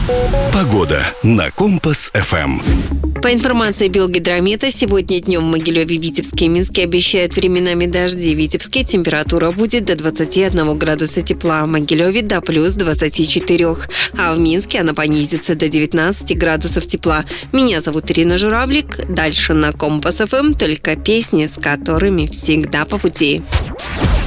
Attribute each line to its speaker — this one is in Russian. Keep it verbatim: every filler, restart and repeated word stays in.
Speaker 1: Погода на Компас-ФМ.
Speaker 2: По информации Белгидромета, сегодня днем в Могилеве, Витебске и Минске обещают временами дожди. В Витебске температура будет до двадцати одного градуса тепла, в Могилеве до плюс двадцати четырёх, а в Минске она понизится до девятнадцати градусов тепла. Меня зовут Ирина Журавлик. Дальше на Компас-ФМ только песни, с которыми всегда по пути.